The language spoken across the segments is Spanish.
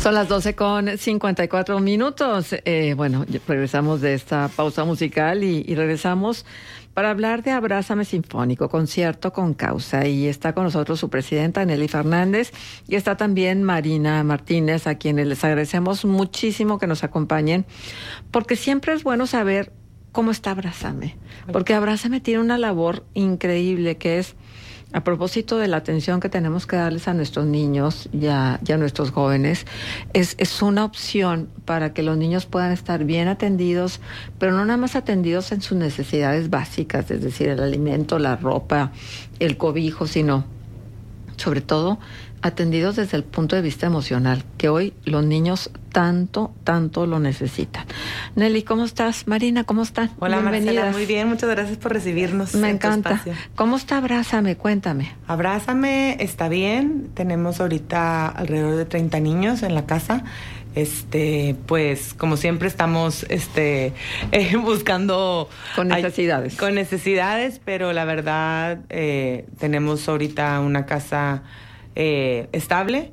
Son las 12:54. Bueno, regresamos de esta pausa musical y regresamos para hablar de Abrázame Sinfónico, concierto con causa. Y está con nosotros su presidenta, Nelly Fernández, y está también Marina Martínez, a quienes les agradecemos muchísimo que nos acompañen, porque siempre es bueno saber cómo está Abrázame, porque Abrázame tiene una labor increíble que es, a propósito de la atención que tenemos que darles a nuestros niños y a nuestros jóvenes, es una opción para que los niños puedan estar bien atendidos, pero no nada más atendidos en sus necesidades básicas, es decir, el alimento, la ropa, el cobijo, sino sobre todo atendidos desde el punto de vista emocional, que hoy los niños tanto lo necesitan. Nelly, ¿cómo estás? Marina, ¿cómo están? Hola, Marcela, muy bien, muchas gracias por recibirnos. Me encanta. ¿Cómo está Abrázame? Cuéntame. Abrázame está bien, tenemos ahorita alrededor de 30 niños en la casa. Pues como siempre estamos buscando con necesidades, pero la verdad tenemos ahorita una casa estable,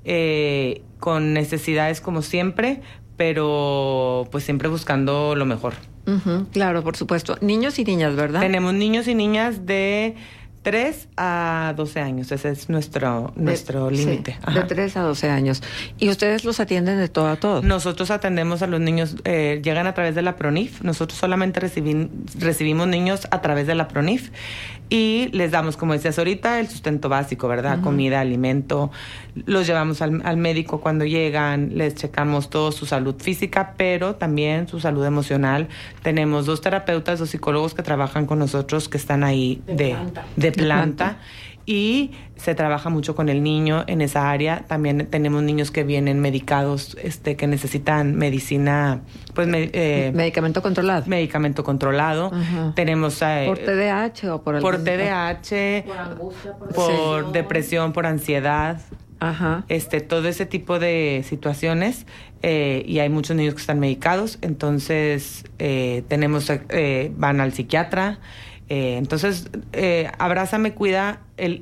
con necesidades como siempre, pero pues siempre buscando lo mejor. Claro, por supuesto. Niños y niñas, ¿verdad? Tenemos niños y niñas de 3 a 12 años, ese es nuestro límite. Sí, de 3 a 12 años. ¿Y ustedes los atienden de todo a todo? Nosotros atendemos a los niños, llegan a través de la PRONIF, nosotros solamente recibimos niños a través de la PRONIF y les damos, como decías ahorita, el sustento básico, ¿verdad? Comida, alimento, los llevamos al médico cuando llegan, les checamos todo su salud física, pero también su salud emocional. Tenemos 2 terapeutas, 2 psicólogos que trabajan con nosotros, que están ahí de planta. Y se trabaja mucho con el niño en esa área. También tenemos niños que vienen medicados, que necesitan medicina, pues medicamento controlado. Medicamento controlado. Tenemos por TDAH o por TDAH, por angustia, por depresión, por ansiedad. Todo ese tipo de situaciones, y hay muchos niños que están medicados. Entonces tenemos van al psiquiatra. Entonces, Abrázame cuida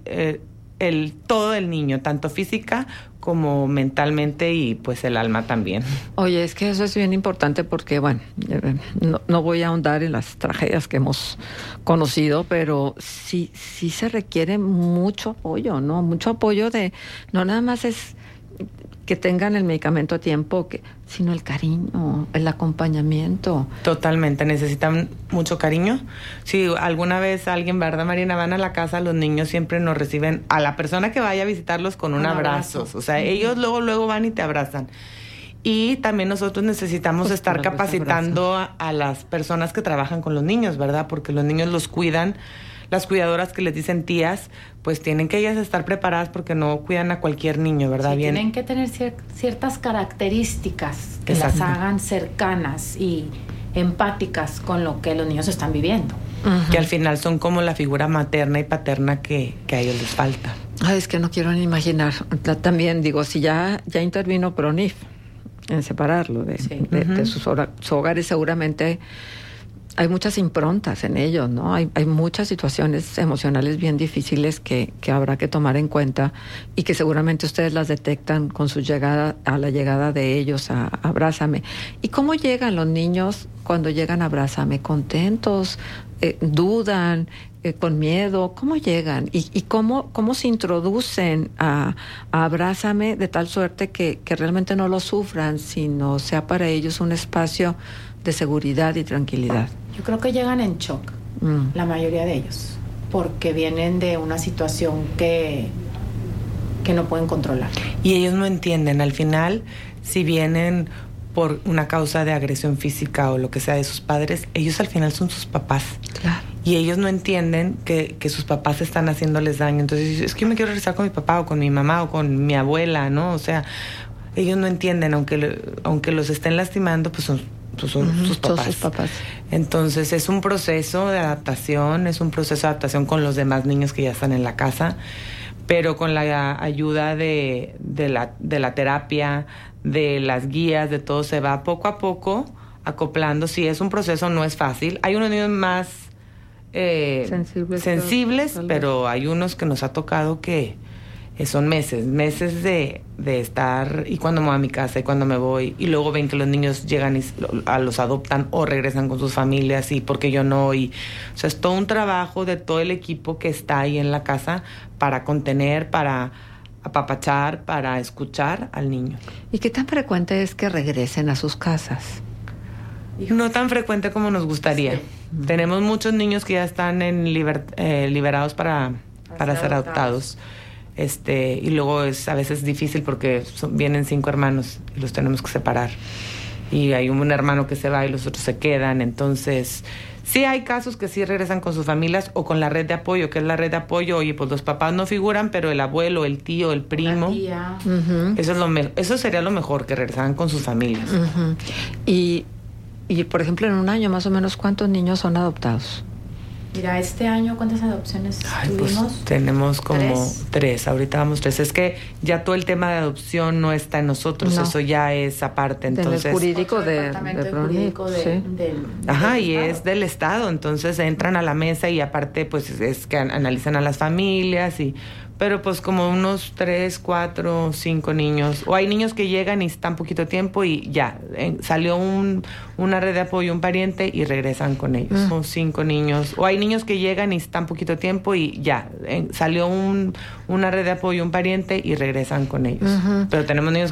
el todo del niño, tanto física como mentalmente y pues el alma también. Oye, es que eso es bien importante porque, bueno, no voy a ahondar en las tragedias que hemos conocido, pero sí se requiere mucho apoyo, ¿no? Mucho apoyo no nada más es que tengan el medicamento a tiempo, sino el cariño, el acompañamiento. Totalmente, necesitan mucho cariño. Si alguna vez alguien, ¿verdad, Marina? Van a la casa, los niños siempre nos reciben, a la persona que vaya a visitarlos, con un abrazo. O sea, ellos luego van y te abrazan. Y también nosotros necesitamos estar capacitando a las personas que trabajan con los niños, ¿verdad? Porque los niños los cuidan. Las cuidadoras que les dicen tías, pues tienen que ellas estar preparadas porque no cuidan a cualquier niño, ¿verdad? Sí, tienen que tener ciertas características que las hagan cercanas y empáticas con lo que los niños están viviendo. Que al final son como la figura materna y paterna que a ellos les falta. Ay, es que no quiero ni imaginar. También digo, si ya intervino PRONIF en separarlo de sus hogares, seguramente hay muchas improntas en ellos, ¿no? Hay muchas situaciones emocionales bien difíciles que habrá que tomar en cuenta y que seguramente ustedes las detectan con su llegada, a la llegada de ellos a Abrázame. ¿Y cómo llegan los niños cuando llegan a Abrázame? ¿Contentos? ¿Dudan? ¿Con miedo? ¿Cómo llegan? ¿Y cómo se introducen a Abrázame de tal suerte que realmente no lo sufran, sino sea para ellos un espacio de seguridad y tranquilidad? Yo creo que llegan en shock, la mayoría de ellos, porque vienen de una situación que no pueden controlar. Y ellos no entienden, al final, si vienen por una causa de agresión física o lo que sea de sus padres, ellos al final son sus papás. Claro. Y ellos no entienden que sus papás están haciéndoles daño. Entonces, es que yo me quiero regresar con mi papá o con mi mamá o con mi abuela, ¿no? O sea, ellos no entienden, aunque los estén lastimando, pues son sus papás. Entonces es un proceso de adaptación, con los demás niños que ya están en la casa, pero con la ayuda de la terapia, de las guías, de todo, se va poco a poco acoplando. Sí, es un proceso, no es fácil. Hay unos niños más sensibles, pero hay unos que nos ha tocado que son meses de estar, y cuando me voy a mi casa y cuando me voy, y luego ven que los niños llegan y los adoptan o regresan con sus familias, y porque yo no, y o sea, es todo un trabajo de todo el equipo que está ahí en la casa para contener, para apapachar, para escuchar al niño. ¿Y qué tan frecuente es que regresen a sus casas? No tan frecuente como nos gustaría. Sí. Tenemos muchos niños que ya están liberados para ser adoptados. Y luego es a veces difícil porque vienen 5 hermanos y los tenemos que separar. Y hay un hermano que se va y los otros se quedan. Entonces, sí hay casos que sí regresan con sus familias o con la red de apoyo, que es la red de apoyo. Oye, pues los papás no figuran, pero el abuelo, el tío, el primo. La tía. Eso sería lo mejor, que regresaran con sus familias. Uh-huh. Y, por ejemplo, en un año más o menos, ¿cuántos niños son adoptados? Mira, este año, ¿cuántas adopciones tuvimos? Pues tenemos como 3. Ahorita vamos 3. Es que ya todo el tema de adopción no está en nosotros, eso ya es aparte. Entonces, del jurídico jurídico Ajá, y Estado. Es del Estado. Entonces entran a la mesa y aparte, pues es que analizan a las familias pero pues como unos 3, 4, 5 niños. O hay niños que llegan y están poquito tiempo y ya, salió una red de apoyo, un pariente y regresan con ellos. O 5 niños. O hay niños que llegan y están poquito tiempo y ya, salió una red de apoyo, un pariente y regresan con ellos. Pero tenemos niños